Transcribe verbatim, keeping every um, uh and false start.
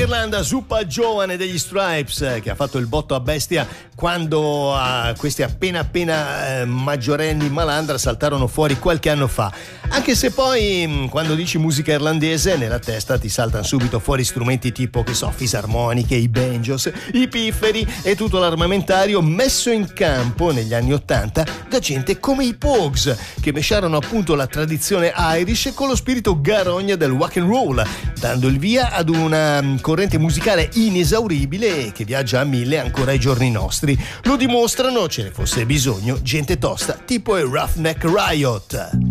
Dall'Irlanda, Zuppa giovane degli Stripes, che ha fatto il botto a bestia quando uh, questi appena appena eh, maggiorenni malandra saltarono fuori qualche anno fa. Anche se poi mh, quando dici musica irlandese nella testa ti saltano subito fuori strumenti tipo, che so, fisarmoniche, i banjos, i pifferi e tutto l'armamentario messo in campo negli anni ottanta da gente come i Pogues, che mesciarono appunto la tradizione Irish con lo spirito garogna del rock and roll, dando il via ad una corrente musicale inesauribile che viaggia a mille ancora ai giorni nostri. Lo dimostrano, ce ne fosse bisogno, gente tosta tipo i Roughneck Riot.